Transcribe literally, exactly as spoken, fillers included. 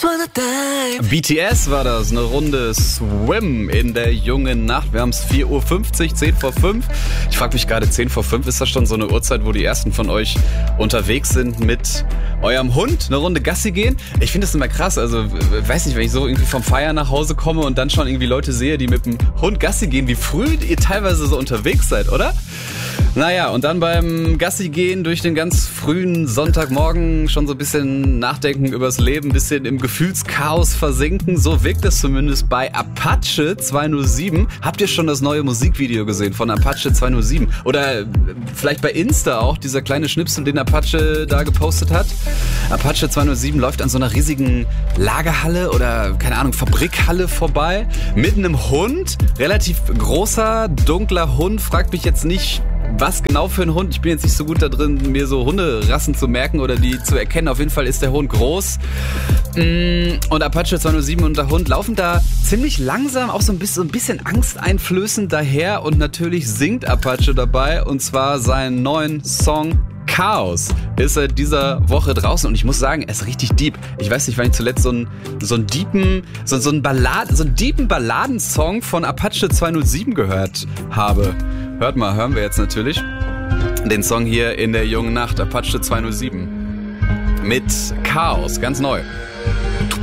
B T S war das, eine Runde Swim in der jungen Nacht. Wir haben es vier Uhr fünfzig, zehn vor fünf. Ich frage mich gerade, zehn vor fünf, ist das schon so eine Uhrzeit, wo die ersten von euch unterwegs sind mit eurem Hund, eine Runde Gassi gehen? Ich finde das immer krass, also weiß nicht, wenn ich so irgendwie vom Feiern nach Hause komme und dann schon irgendwie Leute sehe, die mit dem Hund Gassi gehen, wie früh ihr teilweise so unterwegs seid, oder? Naja, und dann beim Gassi gehen durch den ganz frühen Sonntagmorgen schon so ein bisschen nachdenken übers Leben, ein bisschen im Gefühlschaos versinken. So wirkt es zumindest bei Apache zweihundertsieben. Habt ihr schon das neue Musikvideo gesehen von Apache zweihundertsieben? Oder vielleicht bei Insta auch, dieser kleine Schnipsel, den Apache da gepostet hat? Apache zweihundertsieben läuft an so einer riesigen Lagerhalle oder, keine Ahnung, Fabrikhalle vorbei. Mit einem Hund, relativ großer, dunkler Hund, fragt mich jetzt nicht, was genau für ein Hund. Ich bin jetzt nicht so gut da drin, mir so Hunderassen zu merken oder die zu erkennen. Auf jeden Fall ist der Hund groß. Und Apache zweihundertsieben und der Hund laufen da ziemlich langsam, auch so ein bisschen, so ein bisschen angsteinflößend daher. Und natürlich singt Apache dabei, und zwar seinen neuen Song Chaos ist seit dieser Woche draußen, und ich muss sagen, er ist richtig deep. Ich weiß nicht, wann ich zuletzt so einen so einen deepen, so, so einen Ballad, so einen deepen Balladensong von Apache zweihundertsieben gehört habe. Hört mal, hören wir jetzt natürlich den Song hier in der jungen Nacht, Apache zweihundertsieben mit Chaos, ganz neu.